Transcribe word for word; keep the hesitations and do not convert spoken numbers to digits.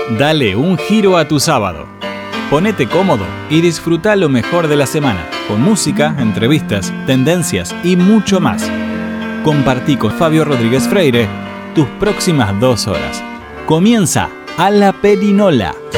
Dale un giro a tu sábado. Ponete cómodo y disfruta lo mejor de la semana, con música, entrevistas, tendencias y mucho más. Compartí con Fabio Rodríguez Freire tus próximas dos horas. Comienza A la Perinola.